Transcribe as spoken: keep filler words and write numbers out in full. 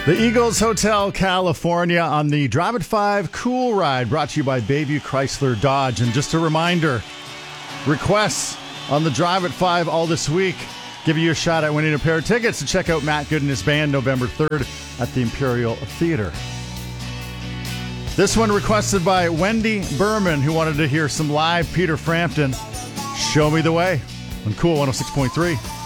The Eagles Hotel, California on the Drive at five Cool Ride, brought to you by Bayview Chrysler Dodge. And just a reminder, requests on the Drive at five all this week give you a shot at winning a pair of tickets to check out Matt Good and his band November third at the Imperial Theater. This one requested by Wendy Berman, who wanted to hear some live Peter Frampton. Show Me the Way on Cool one oh six point three.